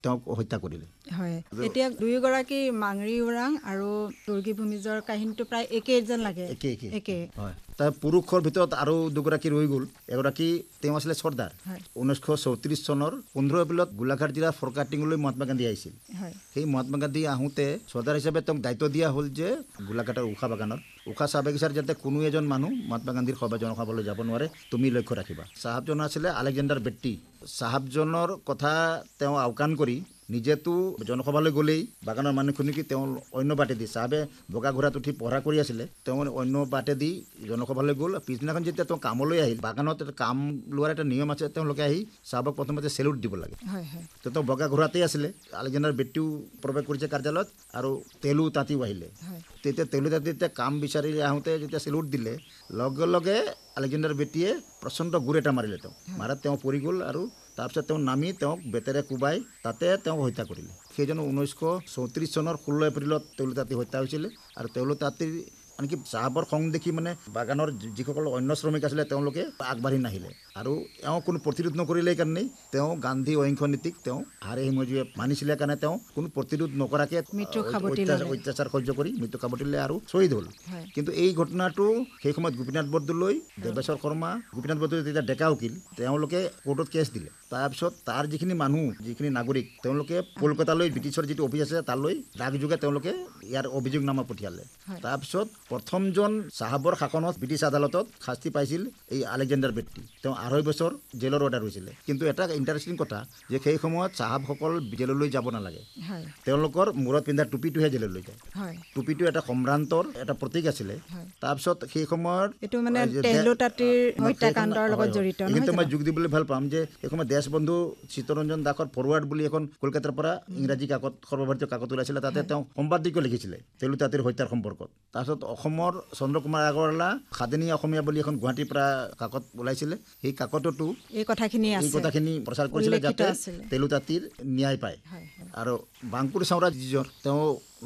তেওঁক হত্যা কৰিলে। হয়, এতিয়া দুয়োগৰাকী মাংৰি ওৰাং আৰু তুৰ্গী ভূমিজৰ কাহিনীটো প্ৰায় একেই যেন লাগে। একে হয়, তাৰ পুৰুষৰ ভিতৰত আৰু দুগৰাকী ৰৈ গ'ল। এগৰাকী তেওঁ আছিলে চৰ্দাৰ। 1934 চনৰ 15 এপ্ৰিলত গোলাঘাট জিলাৰ ফৰকাটিঙলৈ মহাত্মা গান্ধী আহিছিল। সেই মহাত্মা গান্ধী আহোঁতে চৰ্দাৰ হিচাপে তেওঁক দায়িত্ব দিয়া হ'ল যে গোলাঘাটৰ উষা বাগানত উষা চাহ বাগিচাৰ যাতে কোনো এজন মানুহ মহাত্মা গান্ধীৰ জনসভালৈ যাব নোৱাৰে, তুমি লক্ষ্য ৰাখিবা। চাহাবজন আছিলে আলেকজেণ্ডাৰ বেট্টি। চাহাবজনৰ কথা তেওঁ আওকাণ কৰি নিজেতো জনসভালৈ গ'লেই বাগানৰ মানুহখিনিক তেওঁ অন্য বাটেদি চাহাবে বগা ঘোঁৰাত উঠি পহৰা কৰি আছিলে, তেওঁ অন্য বাটেদি জনসভালৈ গ'ল। পিছদিনাখন যেতিয়া তেওঁ কামলৈ আহিল, বাগানত এটা কাম লোৱাৰ এটা নিয়ম আছে, তেওঁলোকে আহি চাহাবক প্ৰথমতে চেলুট দিব লাগে। তেওঁ বগা ঘোঁৰাতেই আছিলে। আলেকজেণ্ডাৰ বেট্টিও প্ৰৱেশ কৰিছে কাৰ্যালয়ত আৰু তেলু তাঁতিও আহিলে। তেতিয়া তেলু তাঁতিতে কাম বিচাৰি আহোঁতে যেতিয়া চেলুট দিলে, লগে লগে আলেকজেণ্ডাৰ বেট্টিয়ে প্ৰচণ্ড গোৰ এটা মাৰিলে। মাৰাত তেওঁ পৰি গ'ল আৰু তাৰপিছত তেওঁ নামি তেওঁক বেতেৰে কোবাই তাতে তেওঁক হত্যা কৰিলে। সেইজন 1934 চনৰ 16 এপ্ৰিলত তেলু তাঁতি হত্যা হৈছিলে। আৰু তেলু তাঁতিৰ আনকি চাহাবৰ খং দেখি বাগানৰ যিসকল অন্য শ্ৰমিক আছিলে তেওঁলোকে আগবাঢ়ি নাহিলে আৰু এওঁ কোনো প্ৰতিৰোধ নকৰিলে কাৰণেই তেওঁ গান্ধী অহিংস নীতিক তেওঁ হাড়ে হিমজুৱে মানিছিলে কাৰণে তেওঁ কোনো প্ৰতিৰোধ নকৰাকৈ অত্যাচাৰ সহ্য কৰি মৃত্যু সাবটিলে আৰু শ্বহীদ হ'ল। কিন্তু এই ঘটনাটো সেই সময়ত গোপীনাথ বৰদলৈ, দেৱেশ্বৰ শৰ্মা, গোপীনাথ বৰদলৈ তেতিয়া ডেকা উকিল, তেওঁলোকে কোৰ্টত কেছ দিলে। তাৰপিছত তাৰ যিখিনি মানুহ, যিখিনি নাগৰিক, তেওঁলোকে কলকাতালৈ ব্ৰিটিছৰ যিটো অফিচ আছে তালৈ ডাকযোগে তেওঁলোকে ইয়াৰ অভিযোগনামা পঠিয়ালে। তাৰপিছত প্ৰথমজন চাহাবৰ শাসনত ব্ৰিটিছ আদালতত শাস্তি পাইছিল এই আলেকজেণ্ডাৰ বেট্টি। তেওঁ 2.5 বছৰ জেলৰ অৰ্ডাৰ হৈছিলে। কিন্তু এটা ইণ্টাৰেষ্টিং কথা যে সেই সময়ত চাহাবসকল জেললৈ যাব নালাগে, তেওঁলোকৰ মূৰত পিন্ধা টুপিটোহে জেললৈ যায়। টুপিটো এটা সম্ভ্ৰান্তৰ এটা প্ৰতীক আছিলে। তাৰপিছত সেই সময়ত এইখিনিতে মই যোগ দিবলৈ ভাল পাম যে সেই সময়ত দেশবন্ধু চিত্তৰঞ্জন দাসৰ ফৰৱাৰ্ড বুলি এখন কলকাতাৰ পৰা ইংৰাজী কাকত, সৰ্বভাৰতীয় কাকত ওলাইছিলে। তাতে তেওঁ সম্পাদকীয় লিখিছিলে তেলু তাঁতিৰ হত্যাৰ সম্পৰ্কত। তাৰপিছত অসমৰ চন্দ্ৰকুমাৰ আগৰৱালা সাদিনী অসমীয়া বুলি এখন গুৱাহাটীৰ পৰা কাকত ওলাইছিলে। সেই কাকততো এই কথাখিনি প্ৰচাৰ কৰিছিলে যাতে তেলু তাঁতিৰ ন্যায় পায়। আৰু বাংকুৰ চাওৰা যিজন, তেওঁ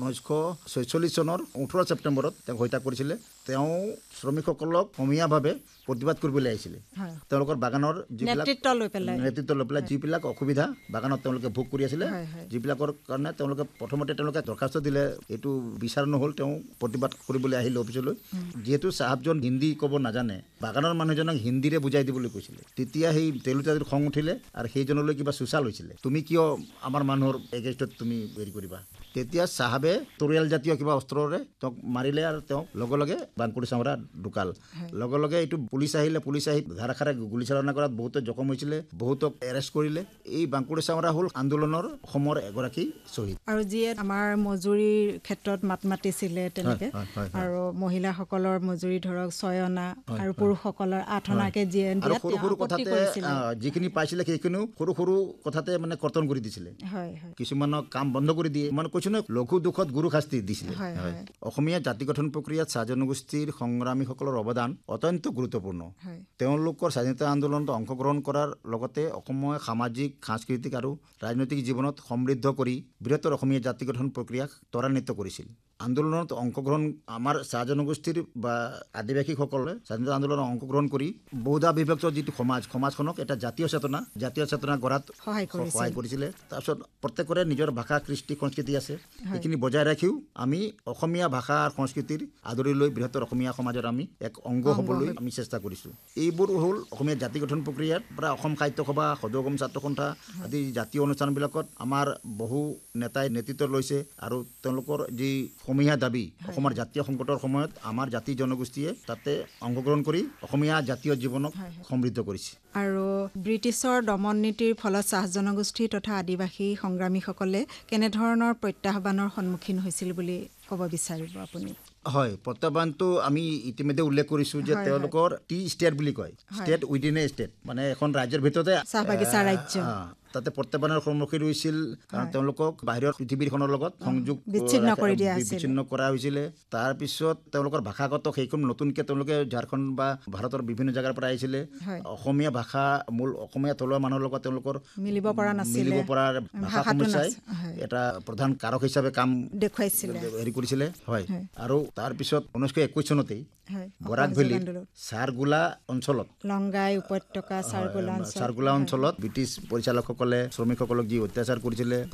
1946 চনৰ 18 ছেপ্টেম্বৰত তেওঁক হত্যা কৰিছিলে। তেওঁ শ্ৰমিকসকলক সমূহীয়াভাৱে প্ৰতিবাদ কৰিবলৈ আহিছিলে। তেওঁলোকৰ বাগানৰ নেতৃত্ব লৈ পেলাই যিবিলাক অসুবিধা বাগানত তেওঁলোকে ভোগ কৰি আছিলে, যিবিলাকৰ কাৰণে তেওঁলোকে প্ৰথমতে দৰখাস্ত দিলে, এইটো বিচাৰ নহ'ল, তেওঁ প্ৰতিবাদ কৰিবলৈ আহিলে অফিচলৈ। যিহেতু চাহাবজন হিন্দী ক'ব নাজানে, বাগানৰ মানুহজনক হিন্দীৰে বুজাই দিবলৈ কৈছিলে। তেতিয়া সেই তেলু তাঁতিৰ খং উঠিলে আৰু সেইজনলৈ কিবা চোচাল হৈছিলে, তুমি কিয় আমাৰ মানুহৰ এগেইনষ্টত তুমি হেৰি কৰিবা। তেতিয়া চাহাবে তৰোৱাল জাতীয় কিবা অস্ত্ৰৰে তেওঁক মাৰিলে আৰু তেওঁক লগে লগে বাংকুৰ চাওৰা ঢুকাল। লগে লগে এইটো পুলিচ আহিলে, পুলিচ আহি ধাৰাসাৰে গুলীচালনা কৰাত বহুতে জখম হৈছিলে, বহুতক এৰেষ্ট কৰিলে। এই বাংকুৰ চাওৰা হ'ল আন্দোলনৰ অসমৰ এগৰাকী শ্বহীদ। আৰু যিয়ে আমাৰ মজুৰিৰ ক্ষেত্ৰত মাত মাতিছিলে তেনেকে, আৰু মহিলাসকলৰ মজুৰি ধৰক 6 অনা আৰু পুৰুষসকলৰ 8 অনাকে যিয়ে সৰু সৰু কথাতে যিখিনি পাইছিলে সেইখিনিও সৰু সৰু কথাতে কৰ্তন কৰি দিছিলে। কিছুমানক কাম বন্ধ কৰি দিয়ে, কৈছো নহয়, লঘু দুখত গুৰু শাস্তি দিছিলে। অসমীয়া জাতি গঠন প্ৰক্ৰিয়াত চাহ জনগোষ্ঠীৰ সংগ্ৰামীসকলৰ অৱদান অত্যন্ত গুৰুত্বপূৰ্ণ। তেওঁলোকৰ স্বাধীনতা আন্দোলনত অংশগ্ৰহণ কৰাৰ লগতে অসমৰ সামাজিক, সাংস্কৃতিক আৰু ৰাজনৈতিক জীৱনত সমৃদ্ধ কৰি বৃহত্তৰ অসমীয়া জাতি গঠন প্ৰক্ৰিয়াক ত্বৰান্বিত কৰিছিল। আন্দোলনত অংশগ্ৰহণ আমাৰ চাহ জনগোষ্ঠীৰ বা আদিবাসীসকলে স্বাধীনতা আন্দোলনত অংশগ্ৰহণ কৰি বহুধা বিভক্ত যিটো সমাজখনক এটা জাতীয় চেতনা গঢ়াত সহায় কৰিছিলে। তাৰপিছত প্ৰত্যেকৰে নিজৰ ভাষা, কৃষ্টি, সংস্কৃতি আছে, সেইখিনি বজাই ৰাখিও আমি অসমীয়া ভাষা আৰু সংস্কৃতিৰ আদৰি লৈ বৃহত্তৰ অসমীয়া সমাজৰ আমি এক অংগ হ'বলৈ আমি চেষ্টা কৰিছোঁ। এইবোৰ হ'ল অসমীয়া জাতি গঠন প্ৰক্ৰিয়াত পৰা অসম সাহিত্য সভা, সদৌ অসম ছাত্ৰ সন্থা আদি জাতীয় অনুষ্ঠানবিলাকত আমাৰ বহু নেতাই নেতৃত্ব লৈছে আৰু তেওঁলোকৰ যি সমূহীয়া দাবী, অসমৰ জাতীয় সংকটৰ সময়ত আমাৰ জাতি জনগোষ্ঠীয়ে তাতে অংশগ্ৰহণ কৰি অসমীয়া জাতীয় জীৱনক সমৃদ্ধ কৰিছে। আৰু ব্ৰিটিছৰ দমন নীতিৰ ফলত চাহ জনগোষ্ঠী তথা আদিবাসী সংগ্ৰামীসকলে কেনেধৰণৰ প্ৰত্যাহ্বানৰ সন্মুখীন হৈছিল বুলি ক'ব বিচাৰিব আপুনি? হয়, প্ৰত্যাহ্বানটো আমি ইতিমধ্যে উল্লেখ কৰিছোঁ যে তেওঁলোকৰ টি ষ্টেট বুলি কয়, ষ্টেট উইদিন এ ষ্টেট, এখন ৰাজ্যৰ ভিতৰতে চাহ বাগিচা ৰাজ্য। তাতে প্ৰত্যাহ্বানৰ সন্মুখীন হৈছিল কাৰণ তেওঁলোকক বাহিৰৰ পৃথিৱীখনৰ লগত সংযোগ বিচ্ছিন্ন কৰা হৈছিলে। তাৰপিছত তেওঁলোকৰ ভাষাগত সেইখন নতুনকৈ তেওঁলোকে ঝাৰখণ্ড বা ভাৰতৰ বিভিন্ন জেগাৰ পৰা আহিছিলে। অসমীয়া ভাষা মূল অসমীয়া থলুৱা মানুহৰ লগত তেওঁলোকৰ মিলিব পৰা ভাষা সমস্যাই এটা প্ৰধান কাৰক হিচাপে কাম দেখুৱাইছিলে, হেৰি কৰিছিলে। হয়, আৰু তাৰপিছত 1921 চনতেই বৰাক ভেলী চাৰগোলা অঞ্চলত লংগাই উপত্যকা চাৰগোলা অঞ্চলত ব্ৰিটিছ পৰিচালকসকলে শ্ৰমিকসকলক যি অত্যাচাৰ কৰিছিলে